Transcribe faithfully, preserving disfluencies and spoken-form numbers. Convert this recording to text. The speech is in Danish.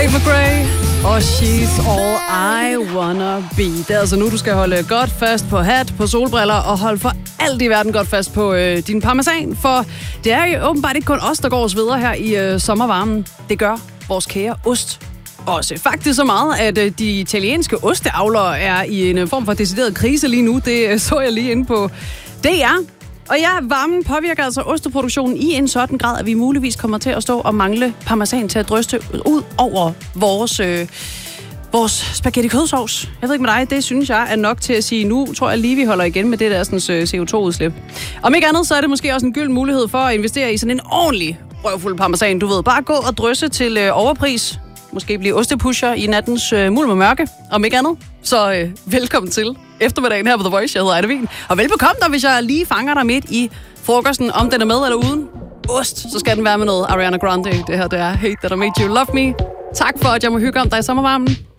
Tate McRae og She's All I Wanna Be. Det er altså nu, du skal holde godt fast på hat, på solbriller og holde for alt i verden godt fast på øh, din parmesan. For det er jo åbenbart ikke kun os, der går os videre her i øh, sommervarmen. Det gør vores kære ost også. Faktisk så meget, at øh, de italienske osteavlere er i en form for decideret krise lige nu. Det øh, så jeg lige inde på D R. Og ja, varmen påvirker altså osteproduktionen i en sådan grad, at vi muligvis kommer til at stå og mangle parmesan til at dryste ud over vores, øh, vores spaghetti kødsovs. Jeg ved ikke med dig, det synes jeg er nok til at sige, nu tror jeg lige, vi holder igen med det der sådan, C O to udslip. Om ikke andet, så er det måske også en gylden mulighed for at investere i sådan en ordentlig røvfuld parmesan. Du ved, bare gå og drysse til øh, overpris. Måske blive ostepusher i nattens øh, mulm og mørke, om ikke andet. Så øh, velkommen til eftermiddagen her på The Voice. Jeg hedder Ejda Wien. Og velbekomme dig, hvis jeg lige fanger dig midt i frokosten, om den er med eller uden ost. Så skal den være med noget Ariana Grande. Det her, det er Hate That I Made You Love Me. Tak for, at jeg må hygge om dig i sommervarmen.